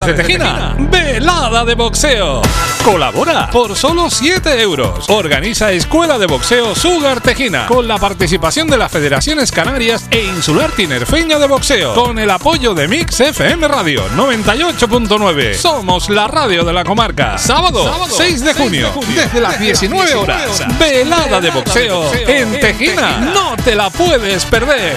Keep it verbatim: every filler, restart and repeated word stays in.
de Tejina, velada de boxeo. Colabora por solo siete euros. Organiza Escuela de Boxeo Sugar Tejina con la participación de las Federaciones Canarias e Insular Tinerfeña de Boxeo, con el apoyo de Mix F M Radio noventa y ocho punto nueve. Somos la radio de la comarca. Sábado, Sábado seis de junio, desde las diecinueve horas. Velada de boxeo en Tejina. No te la puedes perder.